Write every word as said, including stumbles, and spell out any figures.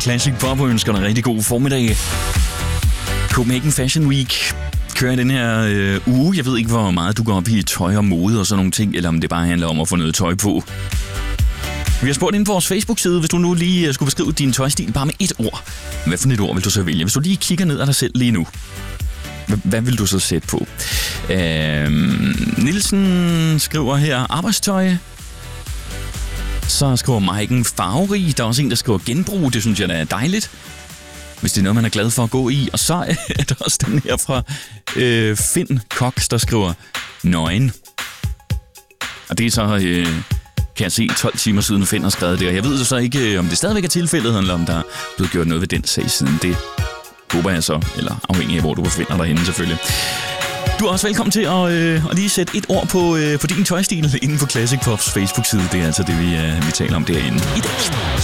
Classic Pop og ønsker dig rigtig god formiddag. Copenhagen Fashion Week kører den her øh, uge. Jeg ved ikke, hvor meget du går op i tøj og mode og sådan nogle ting, eller om det bare handler om at få noget tøj på. Vi har spurgt inde på vores Facebook-side, hvis du nu lige skulle beskrive din tøjstil bare med et ord. Hvad for et ord vil du så vælge? Hvis du lige kigger ned af dig selv lige nu, hvad vil du så sætte på? Øhm, Nielsen skriver her arbejdstøj. Så skriver Maiken farverig. Der er også en, der skriver genbrug. Det synes jeg, der er dejligt, hvis det er noget, man er glad for at gå i. Og så er der også den her fra øh, Finn Cox, der skriver nøgen. Og det er så, øh, kan jeg se, tolv timer siden Finn har skrevet det. Og jeg ved så ikke, om det stadigvæk er tilfældet, eller om der er blevet gjort noget ved den sag siden det. Håber jeg så, eller afhængig af, hvor du befinder dig henne selvfølgelig. Du er også velkommen til at, øh, at lige sætte et ord på, øh, på din tøjstil inden for Classic Pops Facebook-side. Det er altså det, vi, øh, vi taler om derinde i dag.